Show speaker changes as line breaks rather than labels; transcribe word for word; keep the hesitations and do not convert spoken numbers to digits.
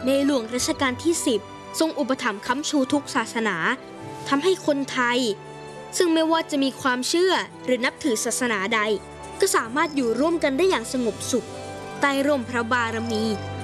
ในหลวงรัชกาลที่สิบทรงอุปถัมภ์ค้ำชูทุกศาสนาทำให้คนไทยซึ่งไม่ว่าจะมีความเชื่อหรือนับถือศาสนาใดก็สามารถอยู่ร่วมกันได้อย่างสงบสุขใต้ร่มพระบารมี